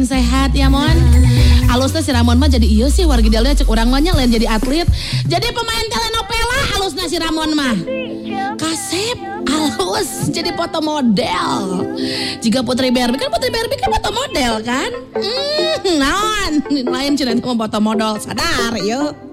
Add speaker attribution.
Speaker 1: sehat ya Mon. Alusnya si Ramon mah jadi iya sih warga idealnya cek urang mah nya lain jadi atlet. Jadi pemain telenovela alusnya si Ramon mah. Kasep alus jadi foto model. Jika Putri Barbie kan foto model kan. Naon lain cenah mau foto model sadar yuk.